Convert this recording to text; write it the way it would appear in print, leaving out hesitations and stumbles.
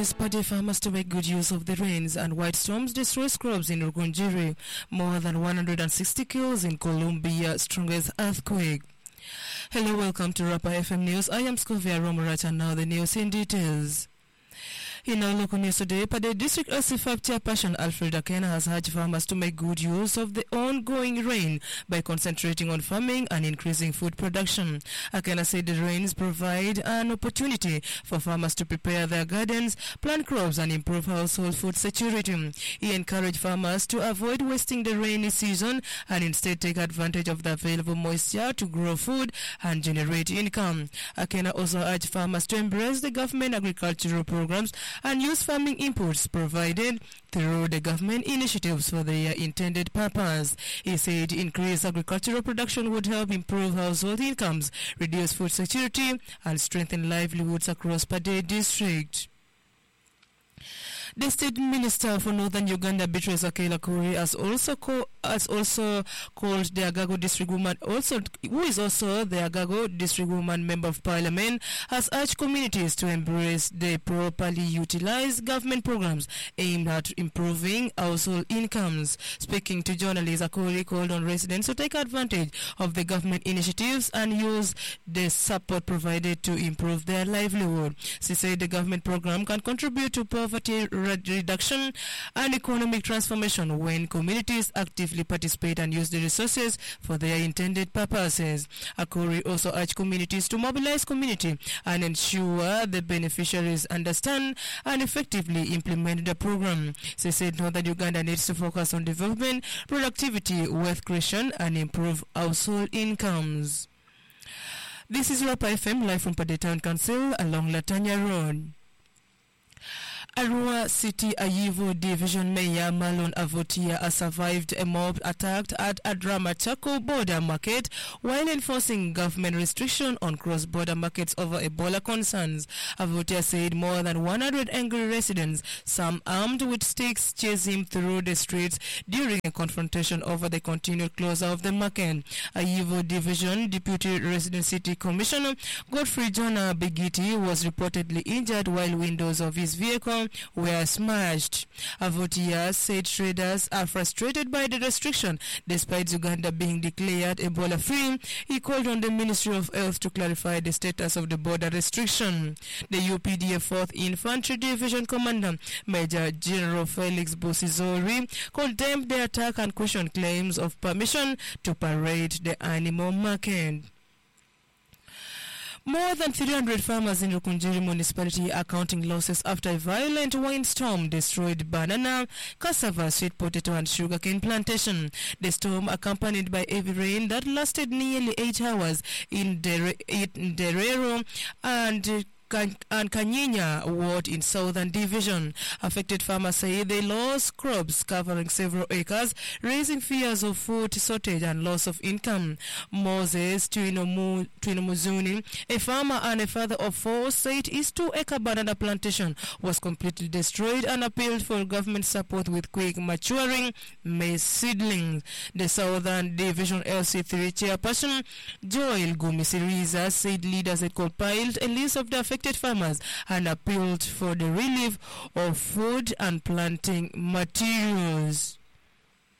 urges paddy farmers to make good use of the rains, and white storms destroy crops in Rukungiri. More than 160 kills in Colombia, strongest earthquake. Hello, welcome to Rapa FM News. I am Scovia Romurat, and now the news in details. In our local news today, Pade District LC5 Chairperson Alfred Akena has urged farmers to make good use of the ongoing rain by concentrating on farming and increasing food production. Akena said the rains provide an opportunity for farmers to prepare their gardens, plant crops, and improve household food security. He encouraged farmers to avoid wasting the rainy season and instead take advantage of the available moisture to grow food and generate income. Akena also urged farmers to embrace the government agricultural programs and use farming inputs provided through the government initiatives for their intended purpose. He said increased agricultural production would help improve household incomes, reduce food security, and strengthen livelihoods across Pade district. The State Minister for Northern Uganda, Beatrice Akela Kuri, has also called the Agago District Woman, who is also the Agago District Woman Member of Parliament, has urged communities to embrace the properly utilized government programs aimed at improving household incomes. Speaking to journalists, Akuri called on residents to take advantage of the government initiatives and use the support provided to improve their livelihood. She said the government program can contribute to poverty reduction and economic transformation when communities actively participate and use the resources for their intended purposes. Akuri also urged communities to mobilize community and ensure the beneficiaries understand and effectively implement the program. She said Northern Uganda needs to focus on development, productivity, wealth creation, and improve household incomes. This is Rapa FM live from Pade Town Council along Latanya Road. Arua City Ayivo Division Mayor Marlon Avotia has survived a mob attack at Adramachako border market while enforcing government restriction on cross-border markets over Ebola concerns. Avotia said more than 100 angry residents, some armed with sticks, chased him through the streets during a confrontation over the continued closure of the market. Ayivo Division Deputy Resident City Commissioner Godfrey Jonah Bigiti was reportedly injured while windows of his vehicle were smashed. Avotia said traders are frustrated by the restriction despite Uganda being declared Ebola free. He called on the Ministry of Health to clarify the status of the border restriction. The UPDF 4th Infantry Division Commander Major General Felix Bosizori condemned the attack and questioned claims of permission to parade the animal market. More than 300 farmers in Rukungiri municipality are counting losses after a violent windstorm destroyed banana, cassava, sweet potato and sugarcane plantation. The storm, accompanied by heavy rain that lasted nearly 8 hours in Derero and Kanyinya ward in Southern Division. Affected farmers say they lost crops covering several acres, raising fears of food shortage and loss of income. Moses Twinomuzuni, a farmer and a father of 4, said his 2-acre banana plantation was completely destroyed and appealed for government support with quick maturing maize seedlings. The Southern Division LC3 chairperson Joel Gumisiriza said leaders had compiled a list of the affected farmers and appealed for the relief of food and planting materials.